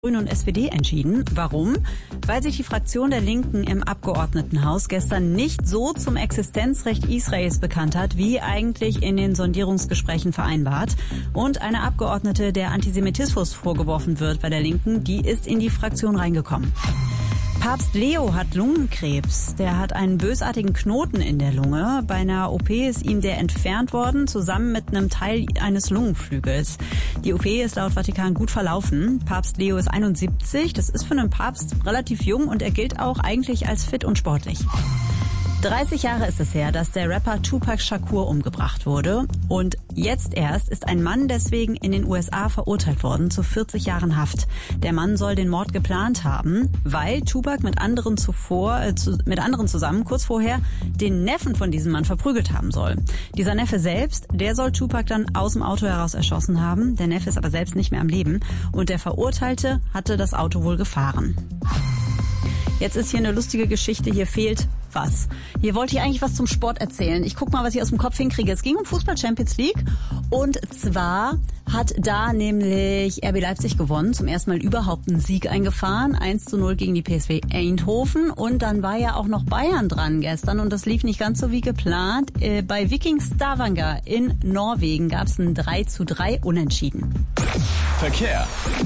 Grüne und SPD entschieden. Warum? Weil sich die Fraktion der Linken im Abgeordnetenhaus gestern nicht so zum Existenzrecht Israels bekannt hat, wie eigentlich in den Sondierungsgesprächen vereinbart. Und eine Abgeordnete, der Antisemitismus vorgeworfen wird bei der Linken, die ist in die Fraktion reingekommen. Papst Leo hat Lungenkrebs. Der hat einen bösartigen Knoten in der Lunge. Bei einer OP ist ihm der entfernt worden, zusammen mit einem Teil eines Lungenflügels. Die OP ist laut Vatikan gut verlaufen. Papst Leo ist 71. Das ist für einen Papst relativ jung und er gilt auch eigentlich als fit und sportlich. 30 Jahre ist es her, dass der Rapper Tupac Shakur umgebracht wurde. Und jetzt erst ist ein Mann deswegen in den USA verurteilt worden zu 40 Jahren Haft. Der Mann soll den Mord geplant haben, weil Tupac mit anderen zusammen kurz vorher den Neffen von diesem Mann verprügelt haben soll. Dieser Neffe selbst, der soll Tupac dann aus dem Auto heraus erschossen haben. Der Neffe ist aber selbst nicht mehr am Leben. Und der Verurteilte hatte das Auto wohl gefahren. Jetzt ist hier eine lustige Geschichte, hier fehlt was. Hier wollte ich eigentlich was zum Sport erzählen. Ich guck mal, was ich aus dem Kopf hinkriege. Es ging um Fußball Champions League und zwar hat da nämlich RB Leipzig gewonnen, zum ersten Mal überhaupt einen Sieg eingefahren, 1:0 gegen die PSV Eindhoven und dann war ja auch noch Bayern dran gestern und das lief nicht ganz so wie geplant. Bei Viking Stavanger in Norwegen gab es ein 3:3 Unentschieden. Verkehr.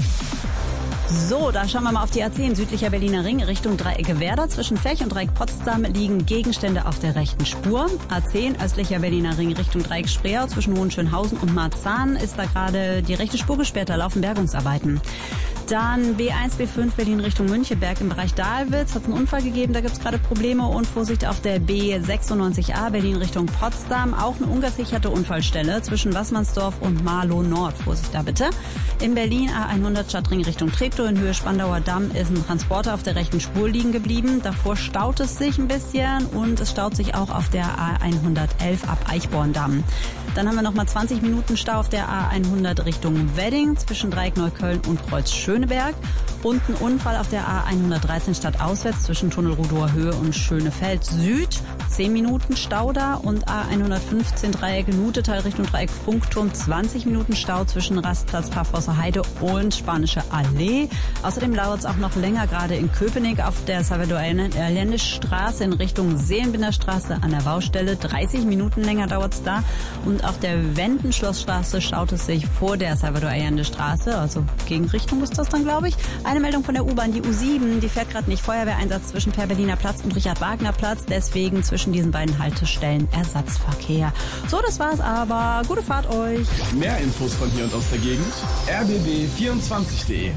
So, da schauen wir mal auf die A10, südlicher Berliner Ring, Richtung Dreiecke Werder. Zwischen Ferch und Dreieck Potsdam liegen Gegenstände auf der rechten Spur. A10, östlicher Berliner Ring, Richtung Dreieck Spreeau. Zwischen Hohenschönhausen und Marzahn ist da gerade die rechte Spur gesperrt, da laufen Bergungsarbeiten. Dann B1, B5 Berlin Richtung Müncheberg im Bereich Dahlwitz. Hat es einen Unfall gegeben, da gibt es gerade Probleme. Und Vorsicht auf der B96A Berlin Richtung Potsdam. Auch eine ungesicherte Unfallstelle zwischen Wassmannsdorf und Marlow Nord. Vorsicht da bitte. In Berlin A100 Stadtring Richtung Treptow. In Höhe Spandauer Damm ist ein Transporter auf der rechten Spur liegen geblieben. Davor staut es sich ein bisschen und es staut sich auch auf der A111 ab Eichborn-Damm. Dann haben wir nochmal 20 Minuten Stau auf der A100 Richtung Wedding zwischen Dreieck Neukölln und Kreuz Schöneberg. Und ein Unfall auf der A113 stadtauswärts zwischen Tunnel Rudower Höhe und Schönefeld Süd. 10 Minuten Stau da und A115 Dreieck Nutetal Richtung Dreieck Funkturm. 20 Minuten Stau zwischen Rastplatz Pfaffhauser Heide und Spanische Allee. Außerdem dauert es auch noch länger gerade in Köpenick auf der Salvador Allende Straße in Richtung Seelenbinderstraße an der Baustelle. 30 Minuten länger dauert es da. Und auf der Wendenschlossstraße staut es sich vor der Salvador Allende Straße. Also Gegenrichtung ist das dann, glaube ich. Eine Meldung von der U-Bahn, die U7, die fährt gerade nicht. Feuerwehreinsatz zwischen Per-Berliner Platz und Richard-Wagner-Platz. Deswegen zwischen diesen beiden Haltestellen Ersatzverkehr. So, das war's aber. Gute Fahrt euch. Mehr Infos von hier und aus der Gegend. rbb24.de.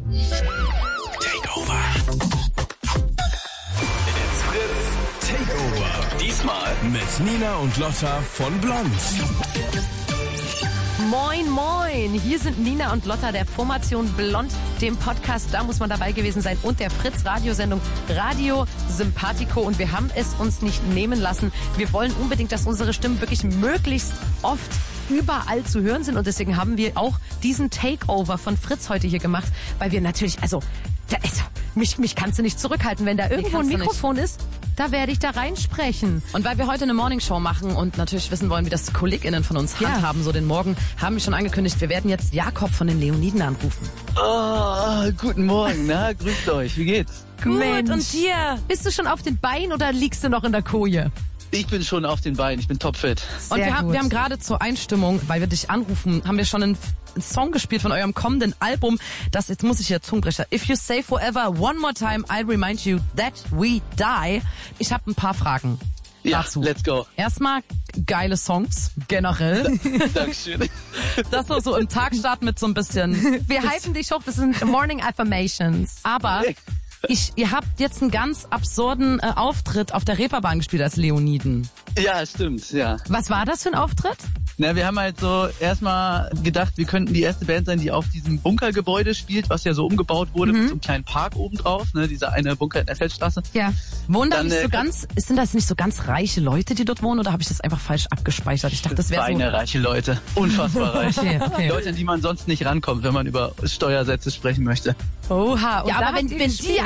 Takeover. It's Fritz Takeover. Diesmal mit Nina und Lotta von Blond. Moin, moin. Hier sind Nina und Lotta der Formation Blond, dem Podcast. Da muss man dabei gewesen sein. Und der Fritz-Radiosendung Radio Sympathico. Und wir haben es uns nicht nehmen lassen. Wir wollen unbedingt, dass unsere Stimmen wirklich möglichst oft überall zu hören sind. Und deswegen haben wir auch diesen Takeover von Fritz heute hier gemacht. Weil wir natürlich, mich kannst du nicht zurückhalten. Wenn da irgendwo ein Mikrofon ist, da werde ich da reinsprechen. Und weil wir heute eine Morningshow machen und natürlich wissen wollen, wie das KollegInnen von uns handhaben, so den Morgen, haben wir schon angekündigt, wir werden jetzt Jakob von den Leoniden anrufen. Oh, guten Morgen, na, grüßt euch, wie geht's? Gut, Mensch. Und dir? Bist du schon auf den Beinen oder liegst du noch in der Koje? Ich bin schon auf den Beinen, ich bin topfit. Und wir haben gerade zur Einstimmung, weil wir dich anrufen, haben wir schon einen Song gespielt von eurem kommenden Album. Das, jetzt muss ich hier Zungenbrecher. If you say forever, one more time, I'll remind you that we die. Ich habe ein paar Fragen dazu. Let's go. Erstmal geile Songs, generell. Dankeschön. Das nur so im Tag starten mit so ein bisschen. Wir hypen dich hoch, das sind Morning Affirmations. Aber ihr habt jetzt einen ganz absurden Auftritt auf der Reeperbahn gespielt als Leoniden. Ja, stimmt, ja. Was war das für ein Auftritt? Na, wir haben halt so erstmal gedacht, wir könnten die erste Band sein, die auf diesem Bunkergebäude spielt, was ja so umgebaut wurde mit so einem kleinen Park oben drauf, ne, dieser eine Bunker in der Feldstraße. Ja. Wohnen da nicht so ganz, sind das nicht so ganz reiche Leute, die dort wohnen, oder habe ich das einfach falsch abgespeichert? Ich dachte, das wäre so. Reiche Leute. Unfassbar reich. Okay. Leute, an die man sonst nicht rankommt, wenn man über Steuersätze sprechen möchte. Oha. Ja, aber wenn die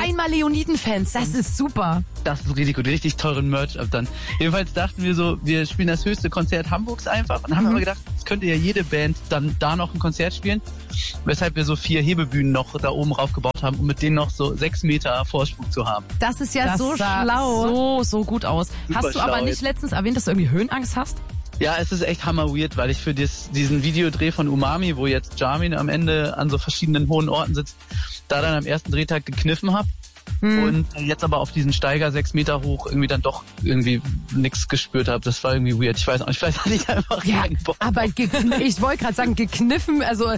einmal Leoniden-Fans. Das ist super. Das ist richtig gut, richtig teuren Merch ab dann. Jedenfalls dachten wir so, wir spielen das höchste Konzert Hamburgs einfach und haben aber gedacht, es könnte ja jede Band dann da noch ein Konzert spielen, weshalb wir so 4 Hebebühnen noch da oben raufgebaut haben, um mit denen noch so 6 Meter Vorsprung zu haben. Das ist ja Das so sah schlau. so gut aus. Super Hast du aber schlau nicht jetzt. letztens erwähnt, dass du irgendwie Höhenangst hast? Ja, es ist echt hammer weird, weil ich für diesen Videodreh von Umami, wo jetzt Jamin am Ende an so verschiedenen hohen Orten sitzt, da dann am ersten Drehtag gekniffen habe. Und jetzt aber auf diesen Steiger 6 Meter hoch irgendwie dann doch irgendwie nichts gespürt habe. Das war irgendwie weird. Ich weiß auch nicht, vielleicht hatte ich einfach keinen Bock. Aber ich wollte gerade sagen, gekniffen, also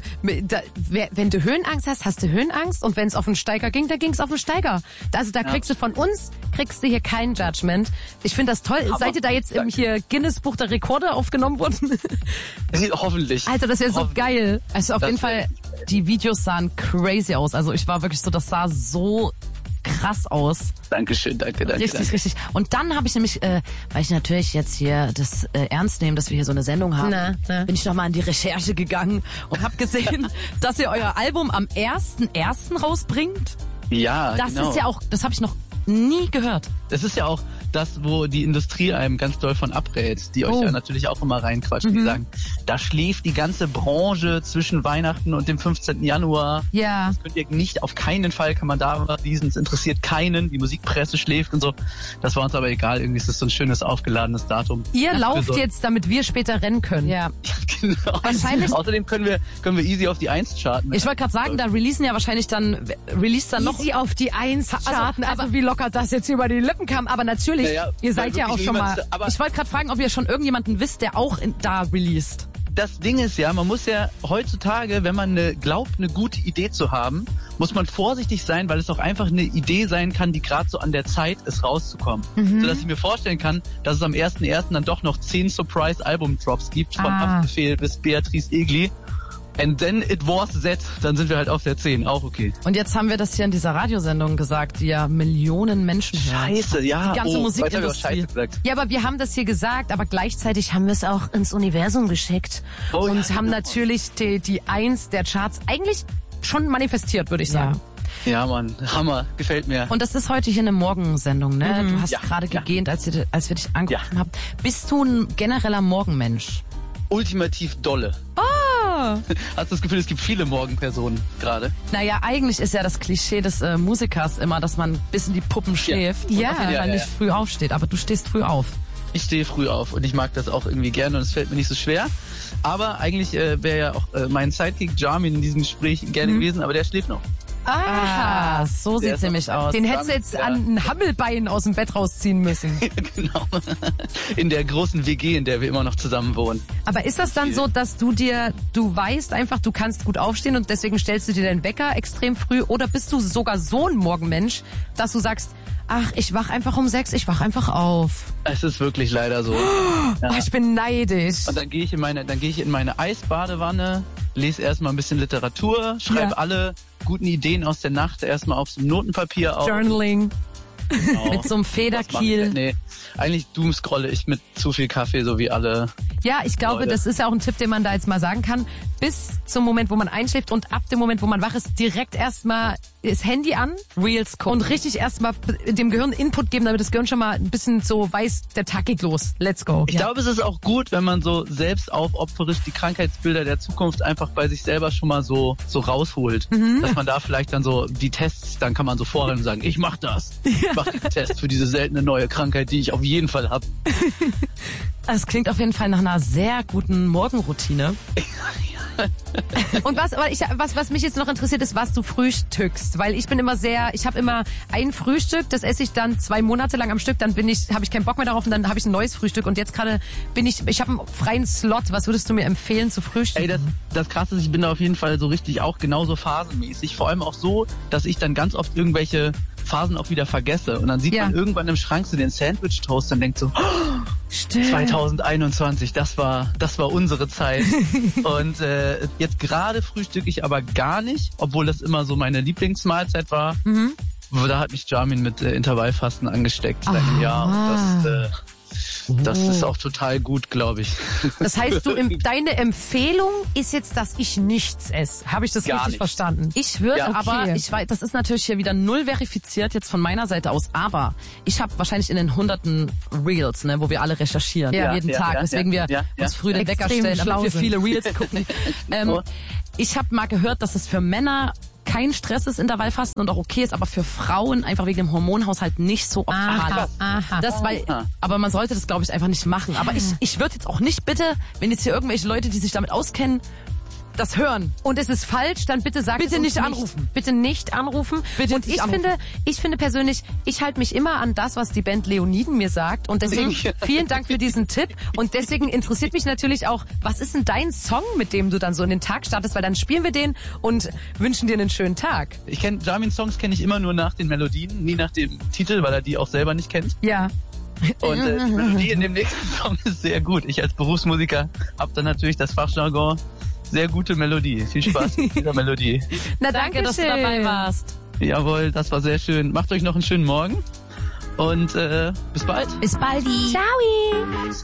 wenn du Höhenangst hast, hast du Höhenangst und wenn es auf den Steiger ging, dann ging es auf den Steiger. Also da kriegst du von uns, kriegst du hier kein Judgment. Ich finde das toll. Aber Seid ihr da jetzt im hier Guinness-Buch der Rekorde aufgenommen worden? Hoffentlich. Alter, das wäre so geil. Also auf jeden Fall, die Videos sahen crazy aus. Also ich war wirklich so, das sah so krass aus. Dankeschön, danke. Richtig. Und dann habe ich nämlich, weil ich natürlich jetzt hier das ernst nehme, dass wir hier so eine Sendung haben, bin ich nochmal an die Recherche gegangen und habe gesehen, dass ihr euer Album am 1.1. rausbringt. Ja, Das genau. ist ja auch, das habe ich noch nie gehört. Das ist ja auch das, wo die Industrie einem ganz doll von abrät, die euch ja natürlich auch immer reinquatscht. Die sagen, da schläft die ganze Branche zwischen Weihnachten und dem 15. Januar. Ja. Das könnt ihr nicht, auf keinen Fall kann man da lesen, es interessiert keinen, die Musikpresse schläft und so. Das war uns aber egal, irgendwie ist das so ein schönes, aufgeladenes Datum. Ihr lauft jetzt, damit wir später rennen können. Ja. Genau. Wahrscheinlich- Außerdem können wir easy auf die 1 charten. Ich wollte gerade sagen, da releasen ja wahrscheinlich dann noch. Easy auf die 1 charten, aber- also wie locker das jetzt über die Lippen kam. Aber natürlich, Naja, ihr weil seid ja auch wirklich schon mal... niemand- aber Ich wollte gerade fragen, ob ihr schon irgendjemanden wisst, der auch da released. das Ding ist ja, man muss ja heutzutage, wenn man glaubt, eine gute Idee zu haben, muss man vorsichtig sein, weil es auch einfach eine Idee sein kann, die gerade so an der Zeit ist, rauszukommen. Sodass ich mir vorstellen kann, dass es am 1.1. dann doch noch 10 Surprise-Album-Drops gibt, von Haftbefehl bis Beatrice Egli. And then it was that. Dann sind wir halt auf der 10, auch okay. Und jetzt haben wir das hier in dieser Radiosendung gesagt, die ja Millionen Menschen hören. Scheiße, ja. Die ganze Musikindustrie. Musikindustrie. Scheiße gesagt. Ja, aber wir haben das hier gesagt, aber gleichzeitig haben wir es auch ins Universum geschickt Oh, und ja, haben genau. natürlich die 1 der Charts eigentlich schon manifestiert, würde ich sagen. Ja, Mann, Hammer, gefällt mir. Und das ist heute hier eine Morgensendung, ne? Du hast Ja, gerade ja. gegähnt, als wir dich angerufen haben. Bist du ein genereller Morgenmensch? Ultimativ dolle. Hast du das Gefühl, es gibt viele Morgenpersonen gerade? Naja, eigentlich ist ja das Klischee des Musikers immer, dass man bis in die Puppen schläft und Ja. auf jeden Fall Ja, nicht früh aufsteht. Aber du stehst früh auf. Ich stehe früh auf und ich mag das auch irgendwie gerne und es fällt mir nicht so schwer. Aber eigentlich wäre ja auch mein Sidekick Jamin in diesem Gespräch gerne gewesen, aber der schläft noch. Ah, so Der sieht's ist nämlich aus. Den hättest du jetzt Ja. an ein Hammelbein aus dem Bett rausziehen müssen. Genau. In der großen WG, in der wir immer noch zusammen wohnen. Aber ist das dann so, dass du weißt einfach, du kannst gut aufstehen und deswegen stellst du dir deinen Wecker extrem früh oder bist du sogar so ein Morgenmensch, dass du sagst, ach, ich wach einfach um 6, ich wach einfach auf. Es ist wirklich leider so. Ja. Oh, ich bin neidisch. Und dann gehe ich in meine Eisbadewanne, lese erstmal ein bisschen Literatur, schreibe alle guten Ideen aus der Nacht erstmal auf so einem Notenpapier auf. Journaling. Genau. Mit so einem Was mache ich Federkiel. denn? Nee, eigentlich doomscrolle ich mit zu viel Kaffee, so wie alle. Ja, ich glaube, Leute. das ist ja auch ein Tipp, den man da jetzt mal sagen kann. Bis zum Moment, wo man einschläft und ab dem Moment, wo man wach ist, direkt erstmal das Handy an Reels gucken. und richtig erstmal dem Gehirn Input geben, damit das Gehirn schon mal ein bisschen so weiß, der Tag geht los. Let's go. Ich glaube, es ist auch gut, wenn man so selbst aufopferisch die Krankheitsbilder der Zukunft einfach bei sich selber schon mal so rausholt. Dass man da vielleicht dann so die Tests, dann kann man so vorrennen und sagen, ich mach das. Ich mach den Test für diese seltene neue Krankheit, die ich auf jeden Fall habe. Das klingt auf jeden Fall nach einer sehr guten Morgenroutine. Und was mich jetzt noch interessiert ist, was du frühstückst, weil ich bin immer ich habe immer ein Frühstück, das esse ich dann 2 Monate lang am Stück, dann habe ich keinen Bock mehr darauf und dann habe ich ein neues Frühstück und jetzt gerade ich habe einen freien Slot. Was würdest du mir empfehlen zu frühstücken? Ey, das Krasse ist, ich bin da auf jeden Fall so richtig auch genauso phasenmäßig. Vor allem auch so, dass ich dann ganz oft irgendwelche Phasen auch wieder vergesse. Und dann sieht man irgendwann im Schrank so den Sandwich-Toast und denkt so, Stimmt. 2021, das war unsere Zeit. Und jetzt gerade frühstücke ich aber gar nicht, obwohl das immer so meine Lieblingsmahlzeit war. Da hat mich Jamin mit Intervallfasten angesteckt seit einem Jahr. Und Das ist auch total gut, glaube ich. Das heißt, deine Empfehlung ist jetzt, dass ich nichts esse. Habe ich das Gar richtig nicht. verstanden? Ich würde, Ja. Aber ich weiß, das ist natürlich hier wieder null verifiziert jetzt von meiner Seite aus, aber ich habe wahrscheinlich in den hunderten Reels, ne, wo wir alle recherchieren, jeden Tag, weswegen wir uns früh den Wecker stellen, damit wir viele Reels gucken. Ich habe mal gehört, dass es für Männer kein Stress ist, Intervallfasten und auch okay ist, aber für Frauen einfach wegen dem Hormonhaushalt nicht so optimal ist. Aber man sollte das, glaube ich, einfach nicht machen. Aber ich würde jetzt auch nicht bitte, wenn jetzt hier irgendwelche Leute, die sich damit auskennen, das hören. Und es ist falsch, dann bitte sag Bitte es uns nicht anrufen. Bitte nicht anrufen. Bitte und nicht anrufen. ich finde persönlich, ich halte mich immer an das, was die Band Leoniden mir sagt. Und deswegen vielen Dank für diesen Tipp. Und deswegen interessiert mich natürlich auch, was ist denn dein Song, mit dem du dann so in den Tag startest? Weil dann spielen wir den und wünschen dir einen schönen Tag. Jamin-Songs kenne ich immer nur nach den Melodien, nie nach dem Titel, weil er die auch selber nicht kennt. Ja. Und die Melodie in dem nächsten Song ist sehr gut. Ich als Berufsmusiker habe dann natürlich das Fachjargon. Sehr gute Melodie. Viel Spaß mit dieser Melodie. Na, Danke, dass du dabei warst. Jawohl, das war sehr schön. Macht euch noch einen schönen Morgen und bis bald. Bis baldi. Ciao.